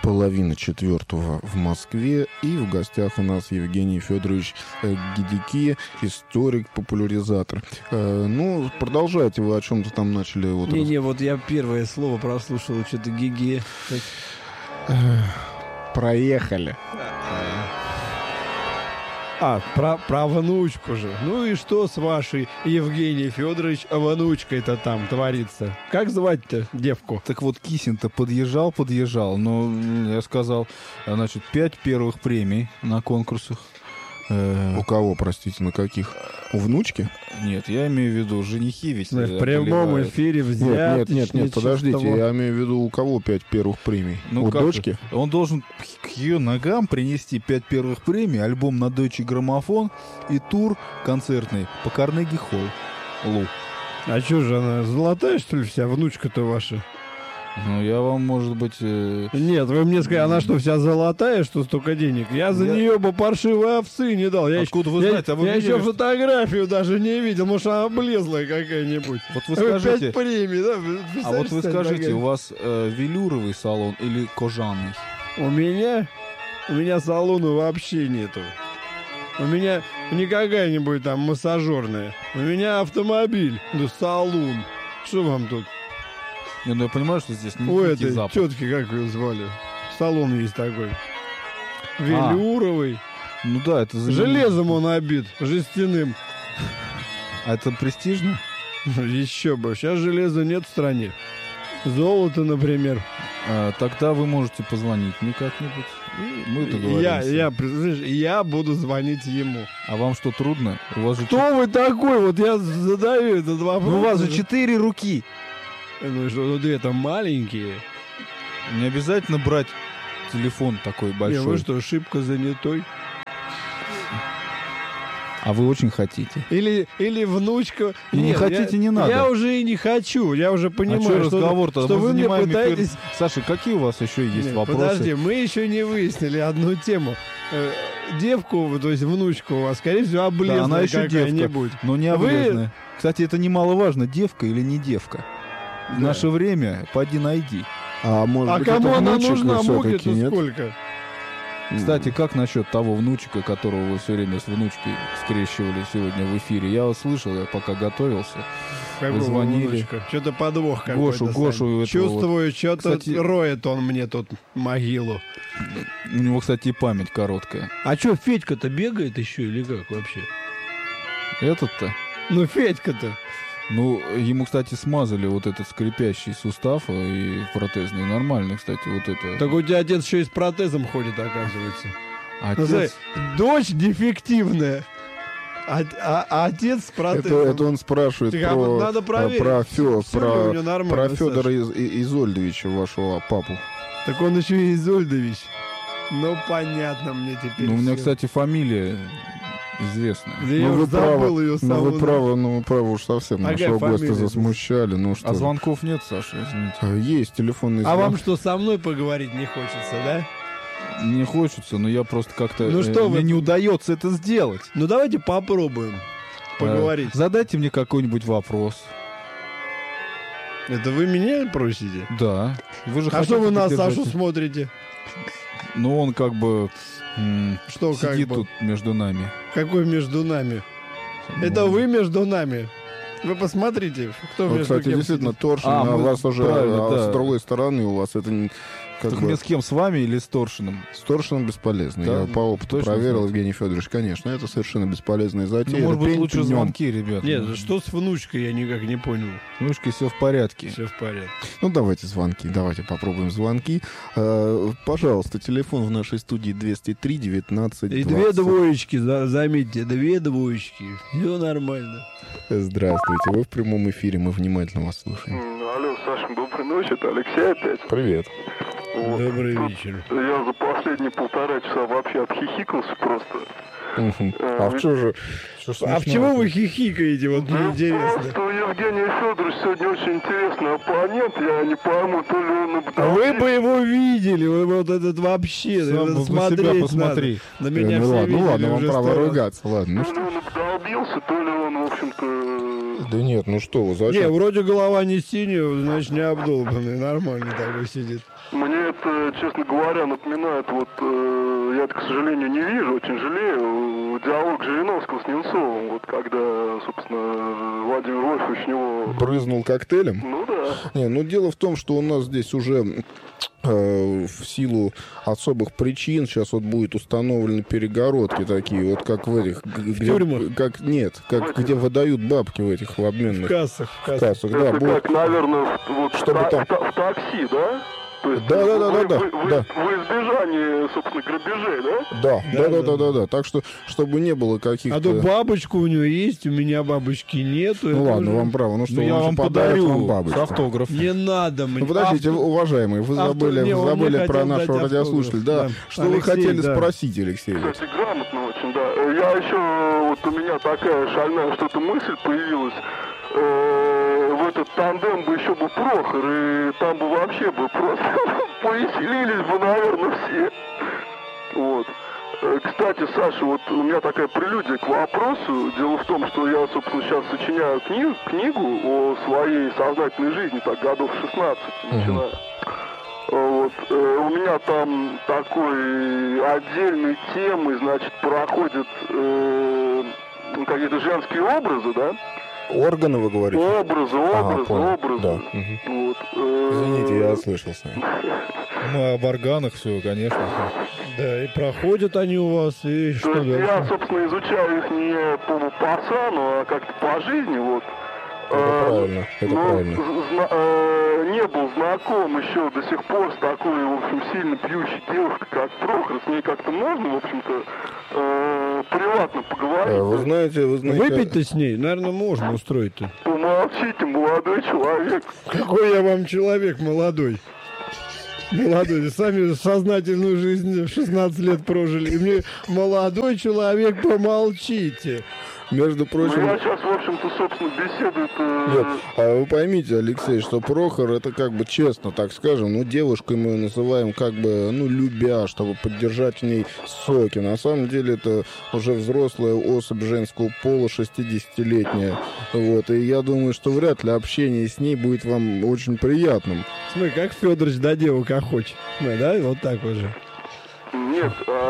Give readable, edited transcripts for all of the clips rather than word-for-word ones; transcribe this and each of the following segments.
половина четвертого в Москве, и в гостях у нас Евгений Федорович Гидики, историк, популяризатор. Ну, продолжайте, вы о чем-то там начали. Не, вот я первое слово прослушал, что-то гиги. Проехали. Про внучку же. Ну и что с вашей, Евгений Федорович, внучкой-то там творится? Как звать-то девку? Так вот, Кисин-то подъезжал, но я сказал, значит, 5 первых премий на конкурсах. У кого, простите, на каких? У внучки? Нет, я имею в виду, женихи ведь В прямом эфире взять. Нет, подождите, я имею в виду, у кого 5 первых премий? Ну, у дочки? Он должен к ее ногам принести 5 первых премий, альбом на Deutsche Grammophon и тур концертный по Карнеги Холлу. А что же она, золотая, что ли, вся внучка-то ваша? Ну, я вам, может быть... Нет, вы мне сказали, она что, вся золотая, что столько денег? Я за нее бы паршивой овцы не дал. Откуда вы знаете? Я еще фотографию даже не видел, может, она облезлая какая-нибудь. Вот вы скажите... 5 премий, да? А вот вы скажите, у вас велюровый салон или кожаный? У меня салона вообще нету. У меня не какая-нибудь там массажерная. У меня автомобиль, да салон. Что вам тут? Не, ну я понимаю, что здесь не У некий этой запах. тетки, как ее звали? Салон есть такой. Велюровый. Ну да, это... Железом он обит, жестяным. А это престижно? Еще бы. Сейчас железа нет в стране. Золото, например. Тогда вы можете позвонить мне как-нибудь, и мы договоримся. Я буду звонить ему. А вам что, трудно? У вас же Кто вы такой? Вот я задаю этот вопрос. Ну, у вас же 4 руки. Ну что, ну 2 там маленькие. Не обязательно брать телефон такой большой. Не, вы что, шибко занятой? А вы очень хотите. Или внучка. И не хотите, не надо. Я уже и не хочу. Я уже понимаю, а что разговор-то? что вы мне пытаетесь... Саша, какие у вас еще есть вопросы? Подожди, мы еще не выяснили одну тему. Девку, то есть внучку у вас, скорее всего, облезла, да, она еще какая-нибудь. Девка, но не облезная. Кстати, это немаловажно, девка или не девка. В наше время поди найди. А может быть, кому это она внучек, нужна? Муки-то нет? сколько? Кстати, как насчет того внучика, которого вы все время с внучкой скрещивали сегодня в эфире? Я вот слышал, я пока готовился. Какого вы звонили. Внучка? Что-то подвох какой-то. Гошу чувствую, вот. что-то Кстати, роет он мне тут могилу. У него, кстати, и память короткая. А что, Федька-то бегает еще или как вообще? Этот-то? Ну, Федька-то. Ну, ему, кстати, смазали вот этот скрипящий сустав и протезный. Нормальный, кстати, вот это. Так у тебя отец еще и с протезом ходит, оказывается. Отец... Дочь дефективная, а отец с протезом. Это он спрашивает надо про Федора Изольдовича, вашего папу. Так он еще и Изольдович. Ну, понятно мне теперь. Ну, у меня, кстати, фамилия... известно. Да я уже забыл ее саму. Вы правы, уж совсем нашего гостя засмущали. Ну, что звонков нет, Саша, извините. Есть телефонный звонок. А вам что, со мной поговорить не хочется, да? Не хочется, но я просто как-то... Ну что мне не удается это сделать. Ну давайте попробуем поговорить. Задайте мне какой-нибудь вопрос. Это вы меня просите? Да. Вы же что вы на Сашу смотрите? Ну, он как бы... Что сидит как бы? Тут между нами. Какой между нами? Это вы между нами. Вы посмотрите, кто между кстати, кем действительно, сидит. Торшин, а вас уже да. с другой стороны у вас это... Так мне с кем, с вами или с Торшиным? С Торшином бесполезно. Да? Я по опыту проверил, Евгений Федорович, конечно, это совершенно бесполезная затея. Ну, может быть, лучше днем. звонки, ребят. Нет, что с внучкой, я никак не понял. С внучкой все в порядке. Все в порядке. Ну, давайте звонки, давайте попробуем звонки. Пожалуйста, телефон в нашей студии 203 19 И 20. 2 двоечки, заметьте, 2 двоечки. Все нормально. Здравствуйте, вы в прямом эфире, мы внимательно вас слушаем. Алло, Саша, доброй ночи, это Алексей опять. Привет. Вот. Добрый вечер. Я за последние 1,5 часа вообще отхихикался просто. А в чё же? А в чего вы хихикаете, вот мне интересно? Просто у Евгения Федоровича сегодня очень интересный оппонент, я не пойму, то ли он обдолбился. Вы бы его видели, вы вот этот вообще, Сам смотреть себя надо. посмотри. На меня все видели ладно, вам уже право 100 раз. ругаться, ладно. То ли он обдолбился, то ли он, в общем-то... Да нет, ну что вы, Не, зачем? вроде голова не синяя, значит не обдолбанный, нормально такой сидит. Мне это, честно говоря, напоминает, вот, я это, к сожалению, не вижу, очень жалею, диалог Жириновского с Немцовым, вот, когда, собственно, Владимир Вольфович у него... Брызнул коктейлем? Ну да. Не, ну дело в том, что у нас здесь уже в силу особых причин сейчас вот будут установлены перегородки такие, вот как в этих... тюрьмах? Как, нет, как где выдают бабки в этих в обменных В кассах. кассах. Да, Это будет... как, наверное, вот Чтобы там- в такси, да? То есть Да. В избежании, собственно, грабежей, да? Да. Так что, чтобы не было каких-то... А то бабочка у него есть, у меня бабочки нету. Ну это ладно, уже- вам право. Ну что, Ну, я он же вам подарит подарю вам с бабочку. автографом. Не надо мне. Ну, подождите, уважаемые, вы забыли он мне про хотел нашего дать радиослушателя. Да. автограф, да. Что вы Алексей, хотели да. спросить, Алексей? Кстати, грамотно очень, да. Я еще, вот у меня такая шальная что-то мысль появилась. В этот тандем бы еще бы Прохор, и там бы вообще бы просто повеселились бы, наверное, все. Вот. Кстати, Саша, вот у меня такая прелюдия к вопросу. Дело в том, что я, собственно, сейчас сочиняю книгу о своей сознательной жизни, так, годов 16 начинаю. Вот. У меня там такой отдельной темой, значит, проходят какие-то женские образы, да? Органы, вы говорите? Образы. Да. Вот. Извините, я ослышался. Мы об органах все, конечно. Да, и проходят они у вас, и То что есть я, дальше? собственно, изучаю их не по пацану, а как-то по жизни, вот. Это правильно. Не был знаком еще до сих пор с такой, в общем, сильно пьющей девушкой, как Прохор. С ней как-то можно, в общем-то, приватно поговорить. Вы знаете... Выпить-то с ней, наверное, можно устроить-то. Помолчите, молодой человек. Какой я вам человек молодой? Молодой, сами сознательную жизнь в 16 лет прожили. И мне, молодой человек, помолчите. Между Ну, прочим... я сейчас, в общем-то, собственно, беседую... Нет, а вы поймите, Алексей, что Прохор, это как бы честно, так скажем, ну, девушкой мы ее называем как бы, ну, любя, чтобы поддержать в ней соки. На самом деле это уже взрослая особь женского пола, 60-летняя. Вот, и я думаю, что вряд ли общение с ней будет вам очень приятным. Смотри, как Федорович до девок охочет. Ну, да, вот так вот же. Нет,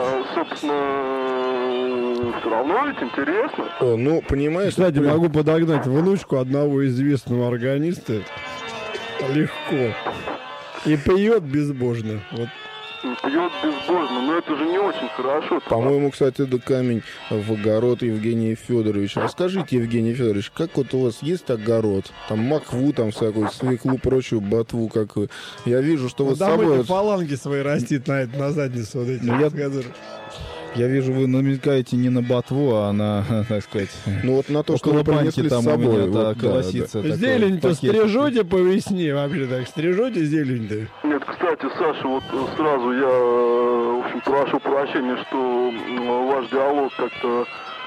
собственно, все равно ведь интересно. Ну, понимаешь... Кстати, могу подогнать внучку одного известного органиста. Легко. И пьет безбожно. Вот. Пьет безбожно, но это же не очень хорошо. По-моему, кстати, это камень в огород Евгения Федоровича. Расскажите, Евгений Федорович, как вот у вас есть огород? Там махву, там всякую свеклу, прочую ботву, как вы. Я вижу, что вы с собой... Домой фаланги свои растит на задницу вот эти. Ну, я вижу, вы намекаете не на ботву, а на, так сказать, Ну вот на то, что около вы баньки принесли с там у собой. меня Вот, да, колосится. такой Зелень-то пакетик. стрижете по весне вообще так? Стрижете зелень-то? Нет, кстати, Саша, вот сразу я, в общем, прошу прощения, что ваш диалог как-то,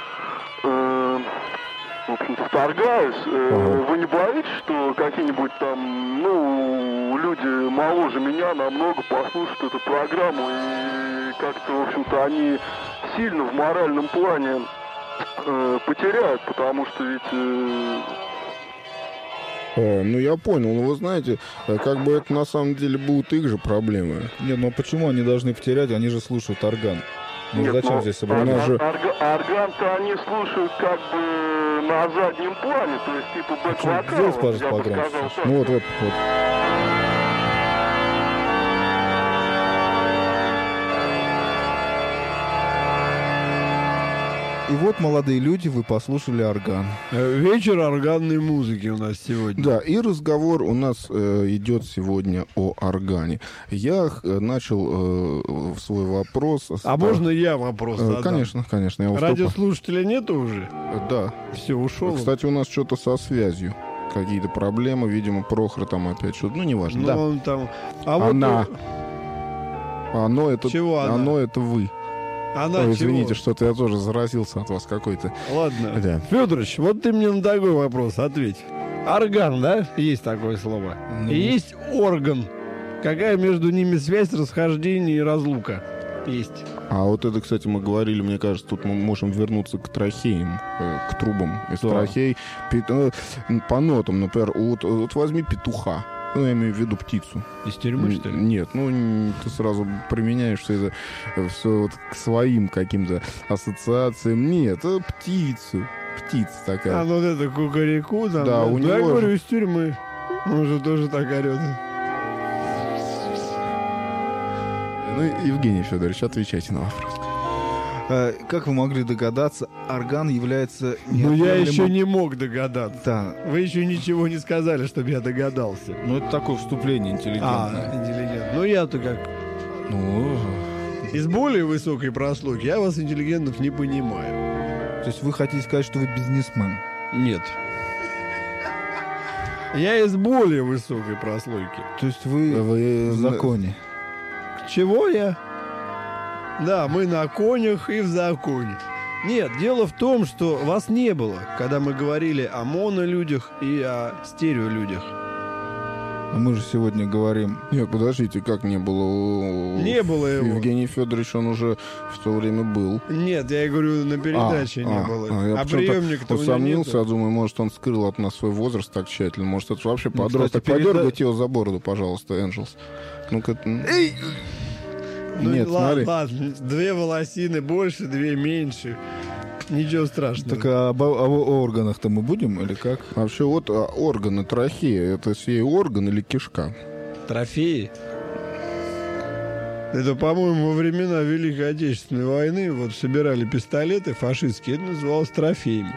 в общем-то, вторгаюсь. Вы не боитесь, что какие-нибудь там, ну, люди моложе меня намного послушают эту программу и как-то, в общем-то, они сильно в моральном плане потеряют, потому что ведь... Ну я понял, но вы знаете, как бы это на самом деле будут их же проблемы. Нет, ну почему они должны потерять? Они же слушают орган. Ну Нет, зачем ну, здесь у нас же- орган-то они слушают как бы на заднем плане, то есть типа бэк-вокал. Сделайте, пожалуйста, я бы погромче. сказал так. Ну вот. И вот, молодые люди, вы послушали орган. Вечер органной музыки у нас сегодня. Да, и разговор у нас идет сегодня о органе. Я начал свой вопрос... А можно я вопрос задам? Конечно. Я уступаю. Радиослушателя нету уже? Да. Все, ушел. Кстати, у нас что-то со связью. Какие-то проблемы, видимо, Прохор там опять что-то. Ну, неважно. Ну, Да. он там... А вот Она. Оно это... Чего она? Оно это вы. она Ой, чего? извините, что-то я тоже заразился от вас какой-то. Ладно. Да. Федорович, вот ты мне на такой вопрос ответь. Орган, да? Есть такое слово. Ну. И есть орган. Какая между ними связь, расхождение и разлука? Есть. А вот это, кстати, мы говорили, мне кажется, тут мы можем вернуться к трахеям, к трубам из Да. трахей. По нотам, например, вот возьми петуха. Ну, я имею в виду птицу. Из тюрьмы, что ли? Нет, ты сразу применяешь все вот к своим каким-то ассоциациям. Нет, это птицу. Птица такая. Ну вот это кукареку там. Да, у него я же- говорю, из тюрьмы. Он же тоже так орет. Ну, Евгений Федорович, отвечайте на вопрос. Как вы могли догадаться, орган является... Ну я неотъемлемым- еще не мог догадаться. Да, Вы еще ничего не сказали, чтобы я догадался. ну это такое вступление интеллигентное. Интеллигент. Ну я-то как... Ну, Из более высокой прослойки я вас, интеллигентов, не понимаю. то есть вы хотите сказать, что вы бизнесмен? Нет. Я из более высокой прослойки. То есть вы Вы в законе? Чего я? Да, мы на конях и в законе. Нет, дело в том, что вас не было, когда мы говорили о монолюдях и о стереолюдях. А мы же сегодня говорим... Нет, подождите, как не было? Не было его. Евгений Федорович, он уже в то время был. Нет, я и говорю, на передаче не было. Я А почему-то приемник-то у меня усомнился, нету. я думаю, может, он скрыл от нас свой возраст так тщательно. Может, это вообще Ну, подросток. кстати, Подергайте его за бороду, пожалуйста, Энджелс. Ну-ка. Ну, Нет, смотри. ладно, 2 волосины больше, 2 меньше. Ничего страшного. Так а об органах-то мы будем или как? Вообще, вот органы трахеи, это сей орган или кишка? Трофеи? Это, по-моему, во времена Великой Отечественной войны вот собирали пистолеты фашистские, это называлось трофеями.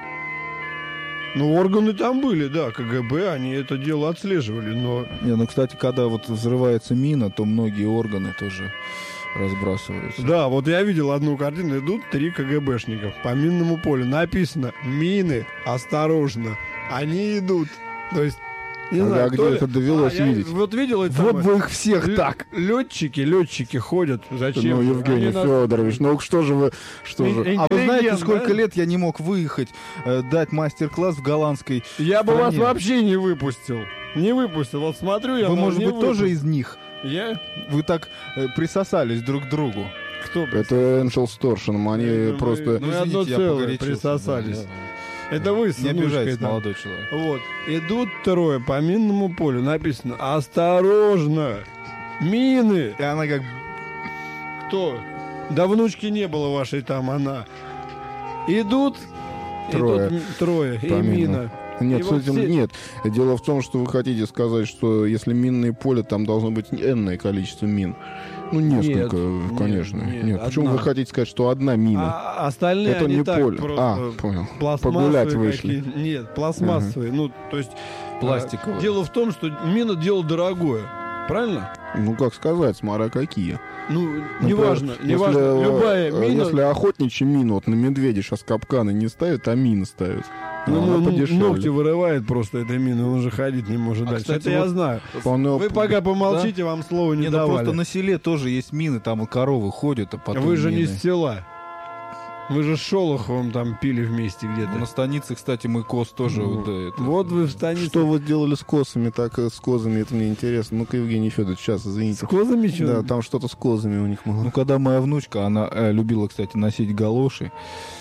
Ну, органы там были, да, КГБ, они это дело отслеживали, но... Не, ну, кстати, когда вот взрывается мина, то многие органы тоже разбрасываются. Да, вот я видел одну картину, идут 3 КГБшника по минному полю. Написано «Мины, осторожно». Они идут. То есть, не знаю, А где это довелось я видеть? Вот видел это Вот самое. бы их всех так! Летчики ходят. Зачем? Ну, Евгений Они нас- Федорович, ну что же вы... Что же? А вы знаете, Интеллигент, сколько да? лет я не мог выехать, дать мастер-класс в голландской Я бы вас стране? вообще не выпустил. Не выпустил. Вот смотрю я... Вы, но может не быть, тоже выпустил. из них? Я? Вы так присосались друг к другу. Кто? Это Энджел с Торшином, они Это просто... Мы одно целое погорячился, присосались. да. Это вы, Не сыночкой обижайтесь, там. молодой человек. Вот. Идут 2 по минному полю. Написано «Осторожно! Мины!» И она как... Кто? Да внучки не было вашей там, она. Идут... Трое. Идут 3. И По минам. мина. Нет, И с вот этим все- нет. Дело в том, что вы хотите сказать, что если минное поле, там должно быть энное количество мин. Ну, несколько, Нет, конечно. нет, Нет, почему одна. вы хотите сказать, что одна мина? А остальные Это они не так поле. просто Понял. пластмассовые Погулять вышли. какие- Нет, пластмассовые. Ну, то есть... Пластиковые. Дело в том, что мина дело дорогое. Правильно? Ну, как сказать, смотря какие. Ну, Например, неважно. если, Неважно. Любая мина... Если охотничья мина, вот на медведя сейчас капканы не ставят, а мины ставят. Ну, Она ну, подешевле. ногти вырывает просто эта мина, он же ходить не может А, дальше. кстати, Это я вот- знаю. Он- Вы пока помолчите, вам слова не Не, ну давали. просто на селе тоже есть мины, там и коровы ходят, а потом Вы же не мины. с села. Вы же с Шолоховым там пили вместе где-то. На станице, кстати, мы коз тоже... Ну, вот, да, это- Вот вы в станице. Что вы делали с косами, так с козами, это мне интересно. Ну-ка, Евгений Федорович, сейчас, С извините. козами что? Да, там что-то с козами у них было. Ну, когда моя внучка, она любила, кстати, носить галоши,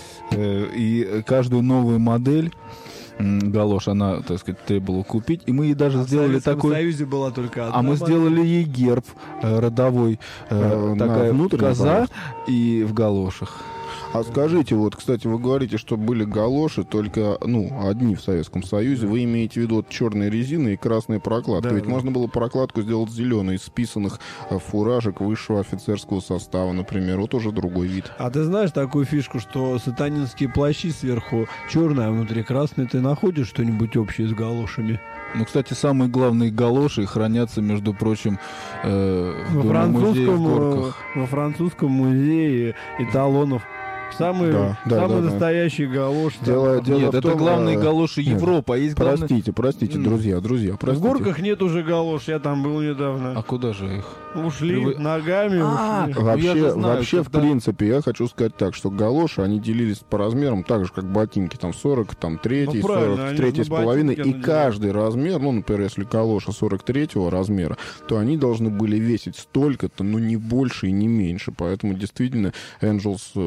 и каждую новую модель галош она, так сказать, требовала купить, и мы ей даже в сделали Советском такой... Союзе была только одна. А мы модель. сделали ей герб родовой, На такая внутренней коза и в галошах. А скажите, вот, кстати, вы говорите, что были галоши только, одни в Советском Союзе. Вы имеете в виду вот черные резины и красные прокладки. Да, Ведь да. можно было прокладку сделать зеленой из списанных фуражек высшего офицерского состава, например. Вот уже другой вид. А ты знаешь такую фишку, что сатанинские плащи сверху черные, а внутри красные? Ты находишь что-нибудь общее с галошами? Ну, кстати, самые главные галоши хранятся, между прочим, в Доме музея в Горках. Во французском музее эталонов. Самые, Да, самые да. настоящие галоши. Дело Нет, в это том, главные галоши нет, Европы, а есть главные... Простите, М. друзья, В простите. Горках нет уже галош, я там был недавно. А куда же их? Ушли Привы- ногами, А, ушли. Ну, я же знаю, Вообще, когда- в принципе, я хочу сказать так, что галоши, они делились по размерам так же, как ботинки, там 40, там 3, Ну, правильно, 40, они 3 на с половиной, ботинки и надевают. каждый размер, например, если галоши 43 размера, то они должны были весить столько-то, но не больше и не меньше, поэтому действительно Энджелс прав,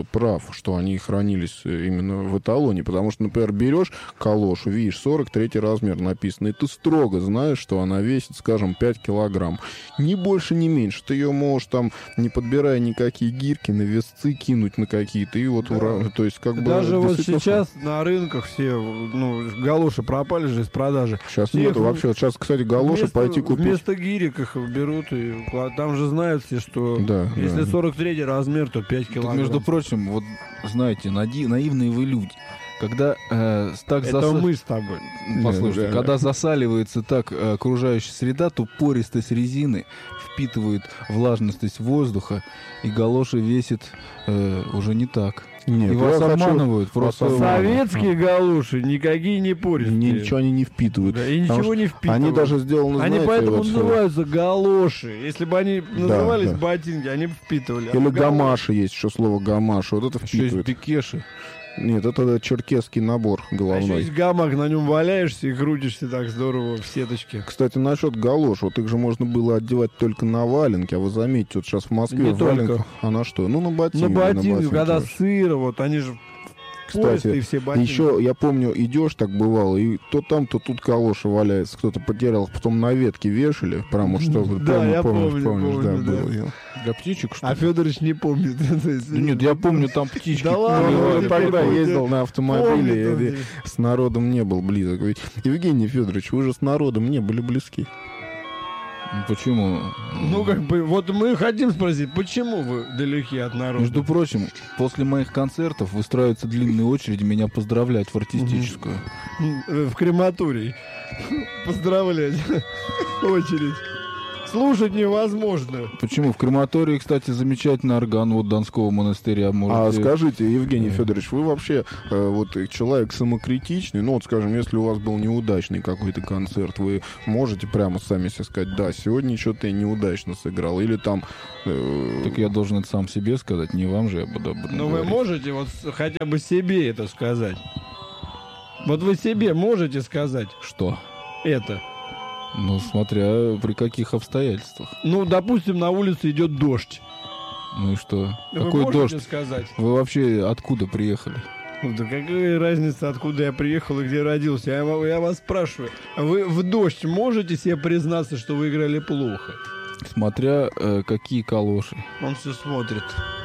что они хранились именно в эталоне. Потому что, например, берешь калошу, видишь, 43 размер написано, и ты строго знаешь, что она весит, скажем, 5 килограмм. Ни больше, ни меньше. Ты ее можешь там, не подбирая никакие гирки, на весцы кинуть на какие-то. И вот, то есть, как бы... Даже вот сейчас на рынках все, галоши пропали же из продажи. Сейчас нету вообще. Вот сейчас, кстати, галоши пойти купить. Вместо гирек их берут, и там же знают все, что если 43 размер, то 5 килограмм. Между прочим, вот знаете, наивные вы люди. Когда так это мы с тобой. Послушайте, когда засаливается так окружающая среда, то пористость резины впитывает влажность воздуха, и галоши весит уже не так. Нет, и вас обманывают. Просто советские галоши никакие не пористые. Ничего они не впитывают. Да, и ничего не впитывают. Они даже сделаны, они знаете, поэтому вот называются галоши. Если бы они назывались ботинки, они бы впитывали. Или гамаши есть, еще слово гамаши. Вот это впитывает. Еще есть бекеши. Нет, это черкесский набор головной. А еще есть гамак, на нем валяешься и крутишься так здорово в сеточке. Кстати, насчет галош, вот их же можно было одевать только на валенки, а вы заметите, вот сейчас в Москве не валенка, а на что? Ну, на ботинки. На ботинки, когда сыро, вот они же... Кстати, все ботинки. еще, я помню, идешь, так бывало, и то там, то тут калоши валяется, кто-то потерял, потом на ветке вешали, прямо чтобы... Да, я помню, да, было. Для птичек, что ли? А Федорович не помнит. Нет, я помню, там птички. Да ладно, тогда ездил на автомобиле, и с народом не был близок. Ведь, Евгений Федорович, вы же с народом не были близки. Почему? Ну, как бы, вот мы хотим спросить, почему вы далеки от народа? Между прочим, после моих концертов выстраиваются длинные очереди меня поздравлять в артистическую. В крематорий. Поздравлять. Очередь. Слушать невозможно. Почему? В крематории, кстати, замечательный орган вот Донского монастыря. Можете... А скажите, Евгений Федорович, вы вообще вот человек самокритичный, ну вот, скажем, если у вас был неудачный какой-то концерт, вы можете прямо сами себе сказать, да, сегодня что-то я неудачно сыграл, или там... Так я должен это сам себе сказать, не вам же я буду об этом Но говорить. вы можете вот хотя бы себе это сказать? Вот вы себе можете сказать? Что? Это. Ну, смотря при каких обстоятельствах. Ну, допустим, на улице идет дождь. Ну и что? Вы Какой можете дождь? сказать? Вы вообще откуда приехали? Да какая разница, откуда я приехал и где родился? Я вас спрашиваю. Вы в дождь можете себе признаться, что вы играли плохо? Смотря какие калоши. Он все смотрит.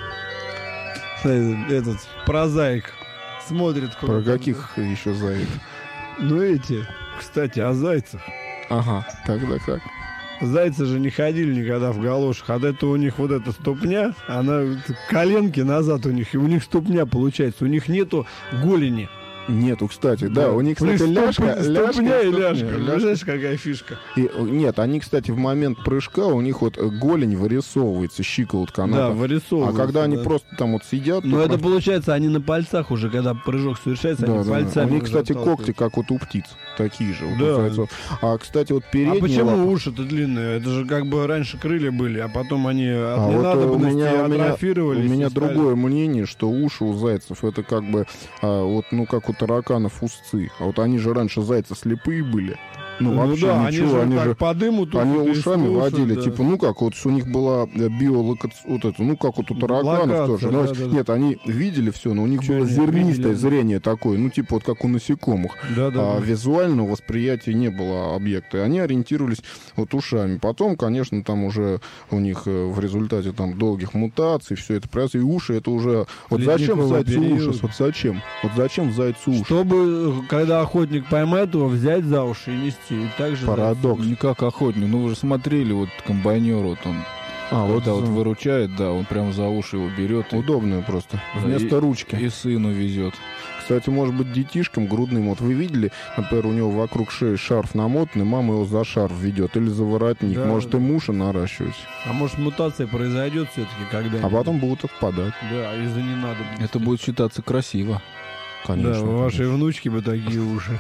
Этот прозаик смотрит. Про каких еще зайцев? Ну эти, кстати, о зайцах. Ага, тогда как? Зайцы же не ходили никогда в галошах. А это у них вот эта ступня, она коленки назад у них, и у них ступня получается. У них нету голени. Нету, кстати, да, у них, кстати, ступня и ляжка. Знаешь, какая фишка? Нет, они, кстати, в момент прыжка, у них вот голень вырисовывается, щиколотка. Да, вырисовывается. А когда они просто там вот сидят... Ну, это получается, они на пальцах уже, когда прыжок совершается, они пальцами... У них, кстати, когти, как вот у птиц, такие же. Да. А, кстати, вот передние... А почему уши-то длинные? Это же как бы раньше крылья были, а потом они от ненадобности атрофировались. У меня другое мнение, что уши у зайцев, это как бы, вот, ну, как у тараканов усцы. А вот они же раньше зайцы слепые были. Ну, вообще да, ничего, они же по дыму тут они ушами слушают, водили, да. типа, ну как, вот у них была биолокация, вот это, ну как вот у тараканов тоже. Да, да. Нет, они видели все, но у них было зернистое зрение такое, ну типа вот как у насекомых. А визуального восприятия не было объекта. И они ориентировались вот ушами. Потом, конечно, там уже у них в результате там долгих мутаций все это происходит. И уши это уже... Вот зачем зайцу уши? Вот зачем? Вот зачем зайцу уши? Чтобы, когда охотник поймает его, взять за уши и нести. И также парадокс. Не как охотник. Ну, вы же смотрели, вот комбайнер, вот он вот выручает, да, он прям за уши его берет. Удобную просто. Вместо ручки. И сыну везет. Кстати, может быть, детишкам грудным, вот вы видели, например, у него вокруг шеи шарф намотанный, мама его за шарф ведет или за воротник. Да. Может, им уши наращивать. А может, мутация произойдет все-таки когда-нибудь. А потом будут отпадать. Да, из-за ненадобности. Это будет считаться красиво. Конечно. Да, у вашей внучки бы такие уши.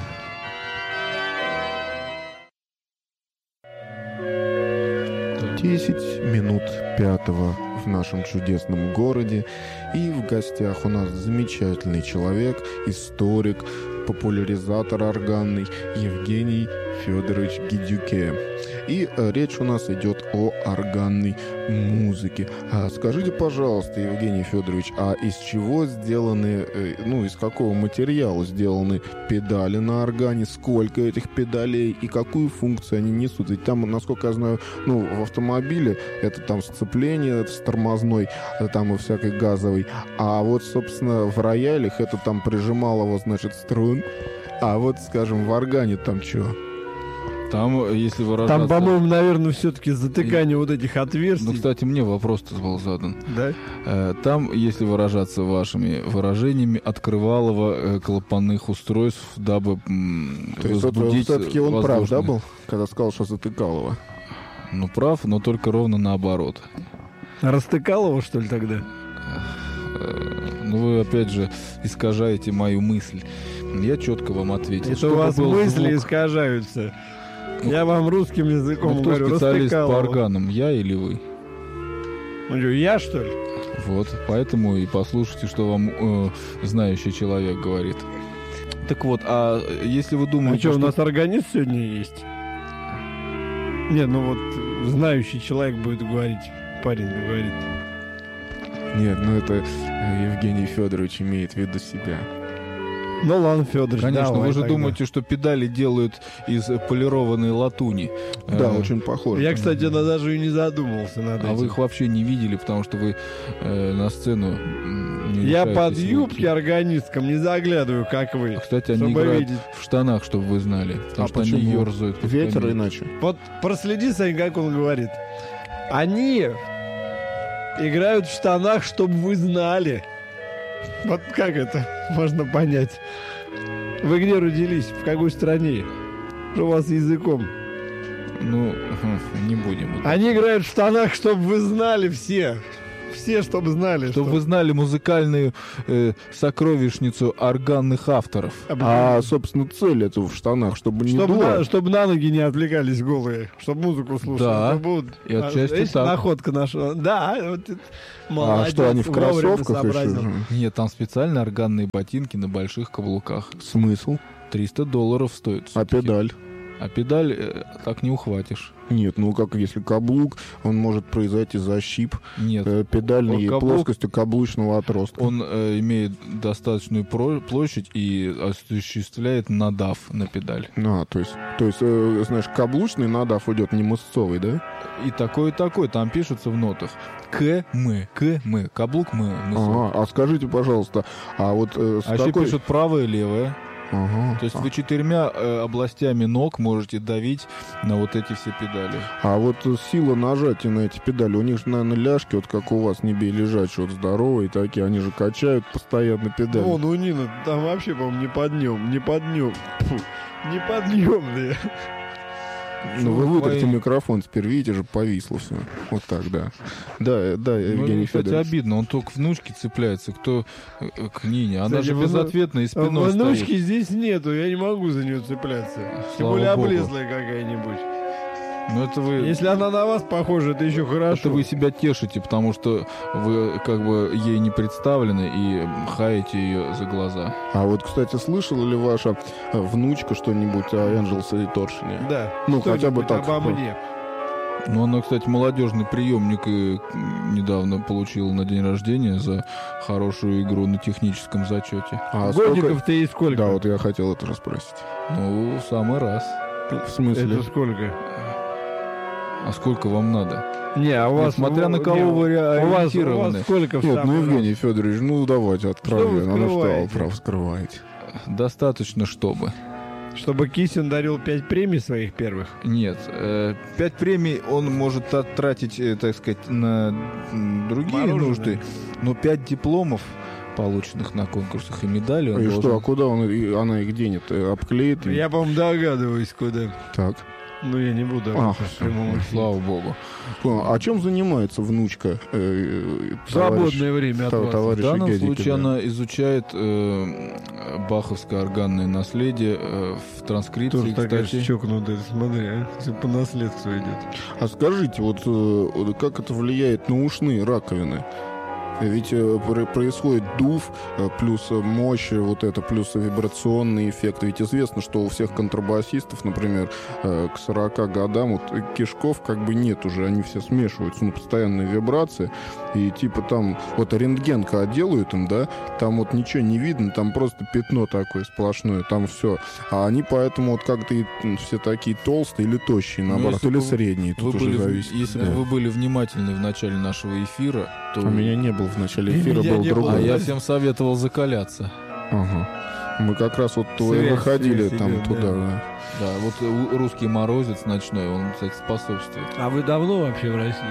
10 минут 5 в нашем чудесном городе. И в гостях у нас замечательный человек, историк, популяризатор органный Евгений Федорович Гидюке. И речь у нас идет о органной музыке. Скажите, пожалуйста, Евгений Федорович, а из чего сделаны, из какого материала сделаны педали на органе, сколько этих педалей и какую функцию они несут? Ведь там, насколько я знаю, в автомобиле это там сцепление с тормозной, там и всякой газовой, а вот, собственно, в роялях это там прижималово, значит, струн, а вот, скажем, в органе там что? Там, если выражаться... Там, по-моему, наверное, все-таки затыкание вот этих отверстий. Кстати, мне вопрос-то был задан. Да? Там, если выражаться вашими выражениями, открывалово клапанных устройств, дабы То есть возбудить все-таки он прав, воздушный... да, был, когда сказал, что затыкалово? Прав, но только ровно наоборот. Растыкалово, что ли, тогда? Вы, опять же, искажаете мою мысль. Я четко вам ответил. Это у вас мысли искажаются. Я вам русским языком кто говорю, специалист по растыкалово. органам, я или вы? Я, что ли? Вот, поэтому и послушайте, что вам знающий человек говорит. Так вот, а если вы думаете... А что, у нас органист сегодня есть? Нет, знающий человек будет говорить, парень говорит. Нет, это Евгений Федорович имеет в виду себя. Ну ладно, Федорович, конечно, давай вы же тогда. думаете, что педали делают из полированной латуни. Да, очень похоже. Я, кстати, даже и не задумывался над этим. А вы их вообще не видели, потому что вы на сцену не Я решаетесь под выйти. юбки органистком не заглядываю, как вы. Кстати, они чтобы играют видеть. в штанах, чтобы вы знали. Потому что почему? они ерзают. под Ветер камин. иначе. Вот проследи, Сань, как он говорит. Они играют в штанах, чтобы вы знали. Вот как это можно понять? Вы где родились? В какой стране? Что у вас с языком? Не будем. Они играют в штанах, чтобы вы знали все. Все, чтобы знали. Чтобы вы знали музыкальную сокровищницу органных авторов. А, собственно, цель это в штанах, чтобы не дуло. Чтобы на ноги не отвлекались голые, чтобы музыку слушали. Да, чтобы и отчасти так. находка наша. Да, вот это молодец, А что, они в вовремя кроссовках сообразил. еще? Нет, там специально органные ботинки на больших каблуках. Смысл? $300 стоит. А педаль? А педаль так не ухватишь. Нет, как если каблук, он может произойти защип Нет. педальной Каблук- плоскостью каблучного отростка. Он имеет достаточную площадь и осуществляет надав на педаль. То есть, знаешь, каблучный надав идет не мышцовый, да? И такой. Там пишется в нотах. КМ. Каблук мы. А скажите, пожалуйста, а вот с А еще какой... пишут правое и левое. Ага. То есть вы 4 областями ног можете давить на вот эти все педали. А вот сила нажатия на эти педали, у них же, наверное, ляжки, вот как у вас, не бей лежачие, вот здоровые такие, они же качают постоянно педали. У Нина, там вообще, по-моему, не подъемные. Вы вытрите микрофон, теперь видите же, повисло все. Вот так, да. Да, Евгений Кстати, Федорович. обидно, он только к внучке цепляется, кто к Нине. Она Кстати, же безответно и спиной Внучки стоит. здесь нету, я не могу за нее цепляться. Тем Слава более богу. облезлая какая-нибудь. Это вы... Если она на вас похожа, это еще хорошо. Это вы себя тешите, потому что вы как бы ей не представлены и хаете ее за глаза. А вот, кстати, слышала ли ваша внучка что-нибудь о Энджелсе и Торшине? Да. Хотя бы Что-нибудь так. обо мне. Она, кстати, молодежный приемник недавно получила на день рождения за хорошую игру на техническом зачете. А сколько... Годиков-то ей сколько? Да, вот я хотел это расспросить. В самый раз. В смысле? Это сколько? А сколько вам надо? Не, а у вас... Смотря на кого вы у вас ориентированы. сколько в Нет, самый раз? Евгений Федорович, давайте откровенно. вы Что вы скрываете? прав скрываете? Достаточно, чтобы. Чтобы Кисин дарил 5 премий своих первых? Нет. 5 премий он может тратить, так сказать, на другие Мороженое. нужды. Но 5 дипломов, полученных на конкурсах, и медали он И должен... что, а куда она их денет? Обклеит? Я, по-моему, догадываюсь, куда. Так. Я не буду об этом в прямом эфире. Слава богу. А чем занимается внучка? В свободное время от вас. В товарища данном Гедики, случае да. она изучает баховское органное наследие в транскрипции, Тоже такая кстати. чокнутая, смотри, Все по наследству идет. А скажите, как это влияет на ушные раковины? Ведь происходит дув, плюс мощь, вот это, плюс вибрационный эффект. Ведь известно, что у всех контрабасистов, например, к 40 годам вот кишков как бы нет уже, они все смешиваются, ну, постоянные вибрации. И типа там, вот рентген, когда делают им, да, там вот ничего не видно, там просто пятно такое сплошное, там все. А они поэтому вот как-то все такие толстые или тощие, наоборот, или средние. Тут уже зависит. Если бы вы были внимательны в начале нашего эфира, то... У меня не был в начале эфира, был другой. А я всем советовал закаляться. Ага. Мы как раз вот выходили там туда, да. Да, вот русский морозец ночной, он, кстати, способствует. А вы давно вообще в России?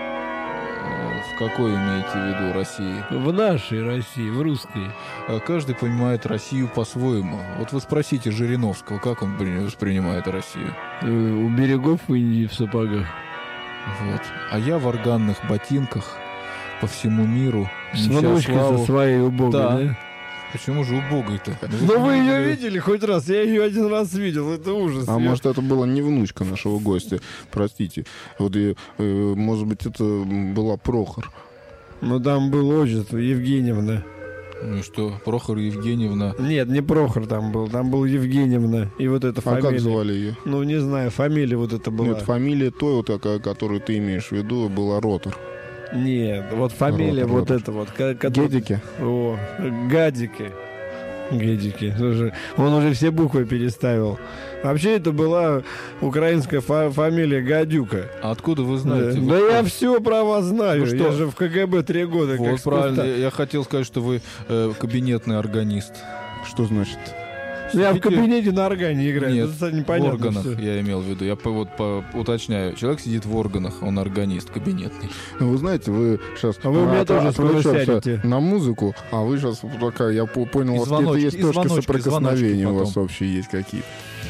В какой имеете в виду России? В нашей России, в русской. Каждый понимает Россию по-своему. Вот вы спросите Жириновского, как он воспринимает Россию. У берегов Индии в сапогах. Вот. А я в органных ботинках по всему миру. С внучкой со своей убогой, да? Почему же убогой-то? Ну вы ее видели хоть раз? Я ее один раз видел, это ужас. А может, это была не внучка нашего гостя, простите. Вот, может быть, это была Прохор. Ну там было отчество, Евгеньевна. Ну и что, Прохор Евгеньевна? Нет, не Прохор там был Евгеньевна. И вот эта фамилия. А как звали ее? Ну не знаю, фамилия вот эта была. Нет, фамилия той, вот такая, которую ты имеешь в виду, была Ротор. Нет, вот фамилия Ротор. Вот эта вот. Гедики? О, Гадики. Гедики. Слушай, он уже все буквы переставил. Вообще это была украинская фамилия Гадюка. А откуда вы знаете? Да я все про вас знаю. Ну что? Я же в КГБ 3 года. Вот как правильно. Я хотел сказать, что вы кабинетный органист. Что значит? Я в кабинете на органе играю. Нет, это непонятно. в органах всё. я имел в виду. Я уточняю. Человек сидит в органах, он органист кабинетный. Ну, вы знаете, вы сейчас А вы у меня тоже скоро сядете. на музыку, а вы сейчас пока, я понял, у вас какие-то звоночки, есть и точки звоночки, соприкосновения у вас потом. вообще есть какие-то.